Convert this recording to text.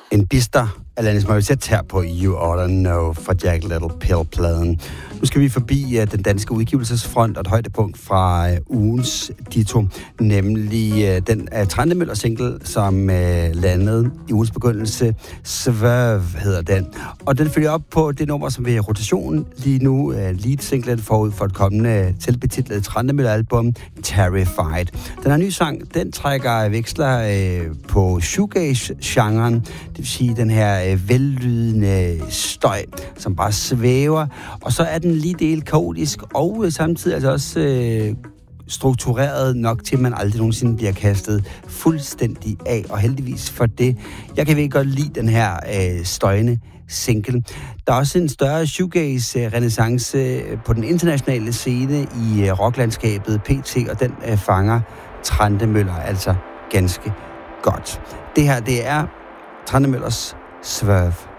En bister Alanis Morissette her på You Oughta Know fra Jagged Little Pill-pladen. Nu skal vi forbi den danske udgivelsesfront og et højdepunkt fra ugens ditto, nemlig den Trentemøller-single, som landede i ugens begyndelse. Swerve hedder den. Og den følger op på det nummer, som vil i rotation lige nu, lead-singlen forud for et kommende selvbetitlet Trentemøller-album, Terrified. Den her nye sang, den trækker veksler på shoegaze-genren, det vil sige den her vellydende støj, som bare svæver, og så er den lige del kaotisk, og samtidig altså også struktureret nok til, at man aldrig nogensinde bliver kastet fuldstændig af, og heldigvis for det. Jeg kan virkelig godt lide den her støjende single. Der er også en større shoegaze-renæssance på den internationale scene i rocklandskabet PT, og den fanger Trentemøller altså ganske godt. Det her, det er Trentemøllers Swerve.